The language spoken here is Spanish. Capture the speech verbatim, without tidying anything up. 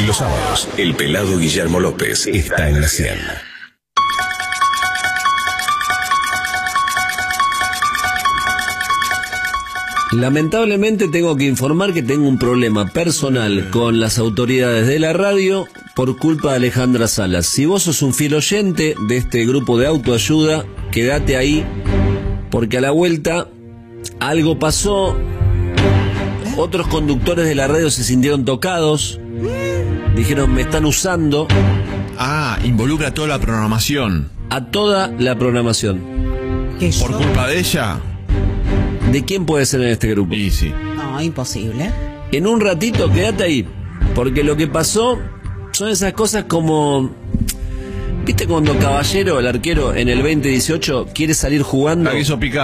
Los sábados, el pelado Guillermo López está en la cien. Lamentablemente tengo que informar que tengo un problema personal con las autoridades de la radio por culpa de Alejandra Salas. Si vos sos un fiel oyente de este grupo de autoayuda, quédate ahí, porque a la vuelta algo pasó. Otros conductores de la radio se sintieron tocados, dijeron me están usando. Ah, involucra toda la programación. A toda la programación. ¿Por culpa de ella? ¿De quién puede ser en este grupo? Sí, sí. No, imposible. En un ratito quédate ahí, porque lo que pasó son esas cosas como... ¿Viste cuando Caballero, el arquero, en el veinte dieciocho quiere salir jugando? La quiso picar.